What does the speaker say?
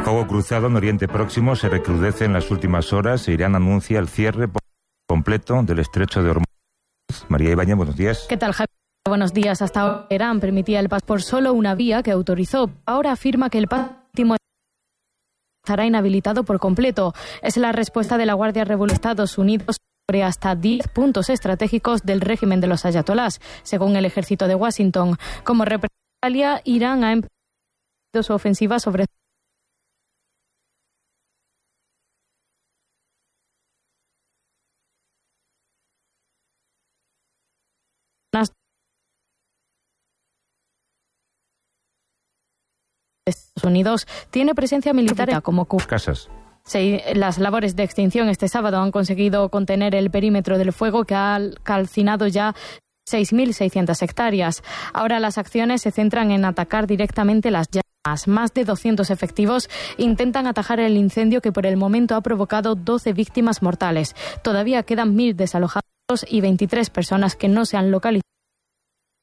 Fuego cruzado en Oriente Próximo se recrudece en las últimas horas. Irán anuncia el cierre completo del estrecho de Hormuz. María Ibáñez, buenos días. ¿Qué tal, Javier? Buenos días. Hasta ahora Irán permitía el paso por solo una vía que autorizó. Ahora afirma que el paso estará inhabilitado por completo. Es la respuesta de la Guardia Revolucionaria de Estados Unidos sobre hasta 10 puntos estratégicos del régimen de los ayatolás, según el ejército de Washington. Como represalia, Irán ha empezado su ofensiva sobre Estados Unidos. Tiene presencia militar como casas. Las labores de extinción este sábado han conseguido contener el perímetro del fuego que ha calcinado ya 6.600 hectáreas. Ahora las acciones se centran en atacar directamente las llamas. Más de 200 efectivos intentan atajar el incendio que por el momento ha provocado 12 víctimas mortales. Todavía quedan 1.000 desalojados y 23 personas que no se han localizado